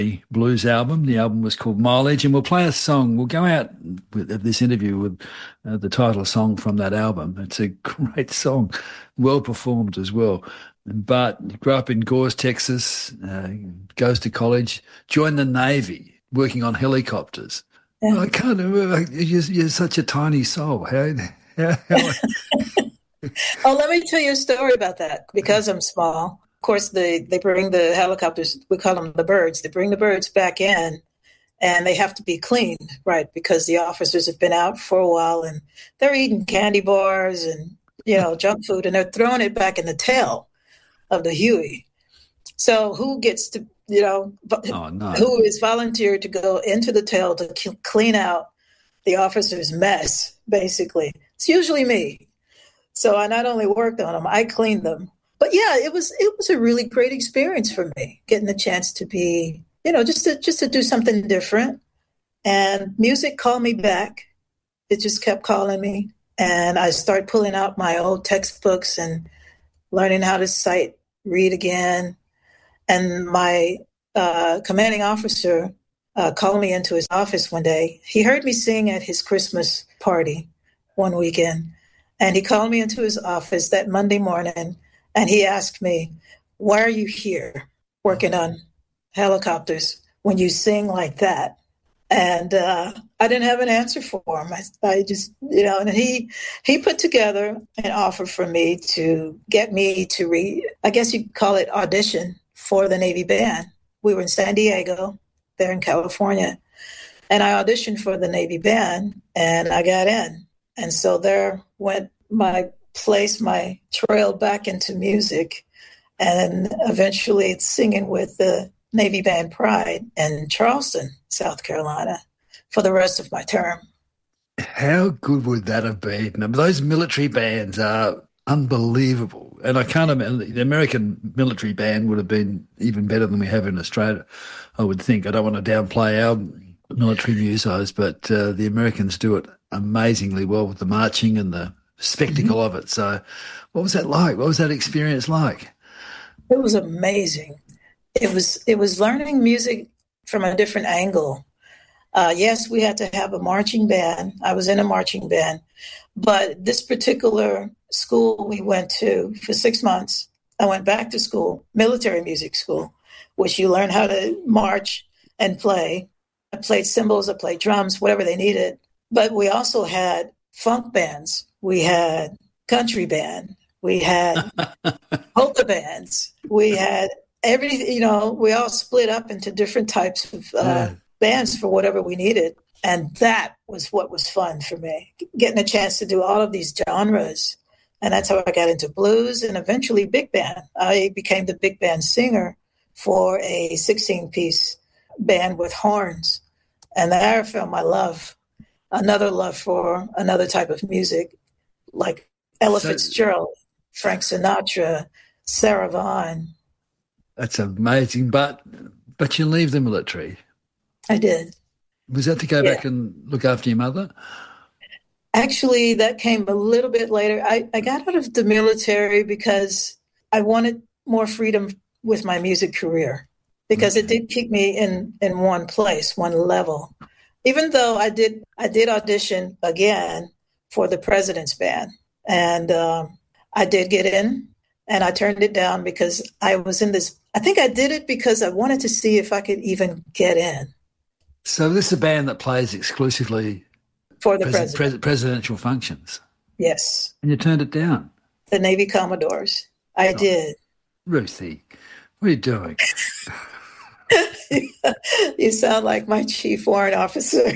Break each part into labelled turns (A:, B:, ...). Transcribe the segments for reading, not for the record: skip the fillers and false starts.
A: blues album. The album was called Mileage, and we'll play a song. We'll go out with this interview with the title song from that album. It's a great song, well performed as well. But grew up in Gores, Texas, goes to college, joined the Navy, working on helicopters.
B: Yeah.
A: I can't remember. You're such a tiny soul. How
B: Oh, let me tell you a story about that. Because I'm small, of course, they bring the helicopters, we call them the birds. They bring the birds back in, and they have to be cleaned, right? Because the officers have been out for a while, and they're eating candy bars and, junk food, and they're throwing it back in the tail of the Huey. So who gets to,
A: Oh, no.
B: who is volunteered to go into the tail to clean out the officer's mess, basically? It's usually me. So I not only worked on them, I cleaned them. But yeah, it was a really great experience for me, getting the chance to be, just to do something different. And music called me back. It just kept calling me. And I started pulling out my old textbooks and learning how to sight read again. And my commanding officer called me into his office one day. He heard me sing at his Christmas party one weekend. And he called me into his office that Monday morning, and he asked me, "Why are you here working on helicopters when you sing like that?" And I didn't have an answer for him. I just, and he put together an offer for me to get me to I guess you'd call it audition for the Navy band. We were in San Diego, there in California, and I auditioned for the Navy band, and I got in. And so there went my trail back into music, and eventually singing with the Navy Band Pride in Charleston, South Carolina, for the rest of my term.
A: How good would that have been? Those military bands are unbelievable. And I can't imagine, the American military band would have been even better than we have in Australia, I would think. I don't want to downplay our military musos, but the Americans do it amazingly well with the marching and the spectacle of it. So what was that like? What was that experience like?
B: It was amazing. It was learning music from a different angle. Yes, we had to have a marching band. I was in a marching band, but this particular school we went to for 6 months, I went back to school, military music school, which you learn how to march and play. I played cymbals, I played drums, whatever they needed. But we also had funk bands. We had country band. We had polka bands. We had everything, we all split up into different types of bands for whatever we needed. And that was what was fun for me, getting a chance to do all of these genres. And that's how I got into blues and eventually big band. I became the big band singer for a 16-piece band with horns. And there I found my love, another love for another type of music, like Ella Fitzgerald, Frank Sinatra, Sarah Vaughan.
A: That's amazing. But you leave the military.
B: I did.
A: Was that to go back and look after your mother?
B: Actually, that came a little bit later. I got out of the military because I wanted more freedom with my music career, because it did keep me in one place, one level. Even though I did audition again for the President's Band, and I did get in, and I turned it down because I was in this. I think I did it because I wanted to see if I could even get in.
A: So this is a band that plays exclusively
B: for the
A: presidential functions.
B: Yes.
A: And you turned it down.
B: The Navy Commodores. I did.
A: Ruthie, what are you doing?
B: You sound like my chief warrant officer.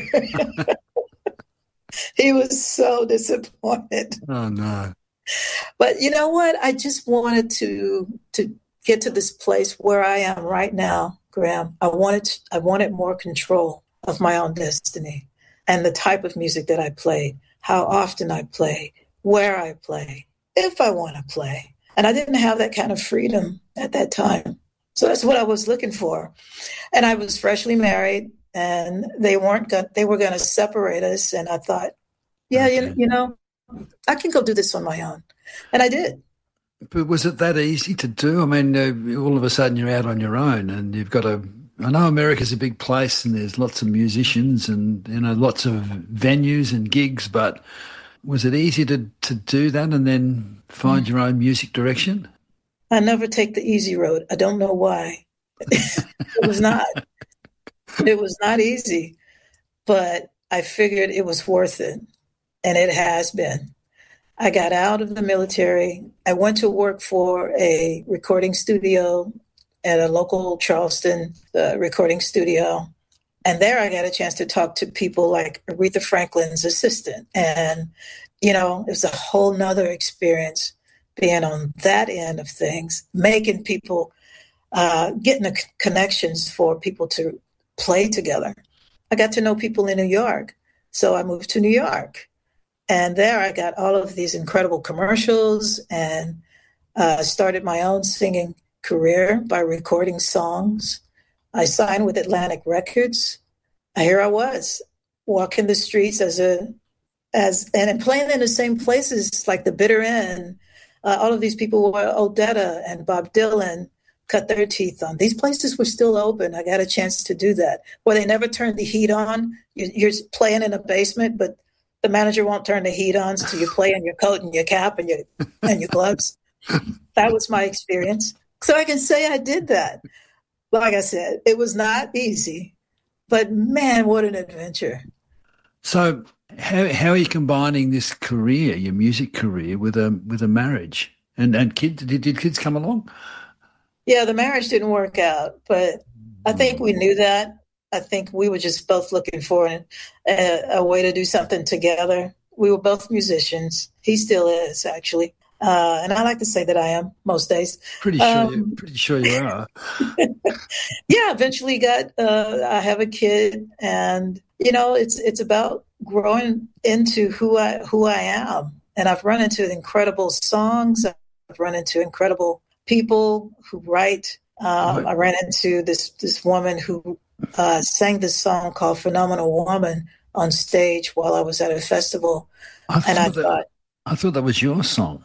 B: He was so disappointed.
A: Oh, no.
B: But you know what? I just wanted to get to this place where I am right now, Graham. I wanted more control of my own destiny and the type of music that I play, how often I play, where I play, if I want to play. And I didn't have that kind of freedom at that time. So that's what I was looking for. And I was freshly married, and they were going to separate us. And I thought, I can go do this on my own. And I did.
A: But was it that easy to do? I mean, all of a sudden you're out on your own and you've got to I know America's a big place and there's lots of musicians and, lots of venues and gigs, but was it easy to do that and then find your own music direction?
B: I never take the easy road. I don't know why. It was not. It was not easy, but I figured it was worth it, and it has been. I got out of the military. I went to work for a recording studio at a local Charleston recording studio. And there I got a chance to talk to people like Aretha Franklin's assistant. And, it was a whole nother experience being on that end of things, making people, getting the connections for people to play together. I got to know people in New York. So I moved to New York. And there I got all of these incredible commercials and started my own singing career by recording songs. I signed with Atlantic Records. Here I was walking the streets and playing in the same places like the Bitter End. All of these people were Odetta and Bob Dylan cut their teeth on. These places were still open. I got a chance to do that. Where they never turned the heat on. You're playing in a basement, but the manager won't turn the heat on, so you play in your coat and your cap and your gloves. That was my experience. So I can say I did that. Like I said, it was not easy, but man, what an adventure.
A: So how are you combining this career, your music career, with a marriage and kids? Did kids come along?
B: Yeah, the marriage didn't work out, but I think we knew that. I think we were just both looking for a way to do something together. We were both musicians. He still is, actually. And I like to say that I am most days.
A: Pretty sure you are.
B: Yeah, eventually I have a kid, and it's about growing into who I am. And I've run into incredible songs. I've run into incredible people who write. I ran into this woman who sang this song called "Phenomenal Woman" on stage while I was at a festival.
A: I thought that was your song.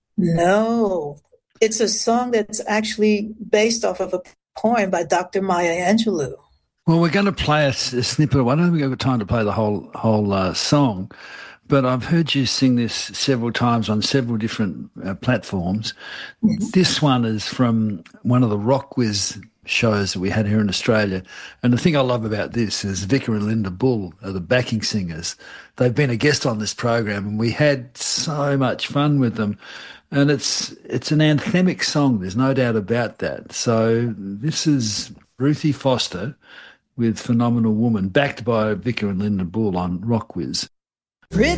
B: No, it's a song that's actually based off of a poem by Dr. Maya Angelou.
A: Well, we're going to play a snippet. I don't think we've got time to play the whole song, but I've heard you sing this several times on several different platforms. Mm-hmm. This one is from one of the Rock Whiz shows that we had here in Australia. And the thing I love about this is Victor and Linda Bull are the backing singers. They've been a guest on this program, and we had so much fun with them. And it's an anthemic song. There's no doubt about that. So this is Ruthie Foster with Phenomenal Woman, backed by Victor and Linda Bull on Rock Whiz.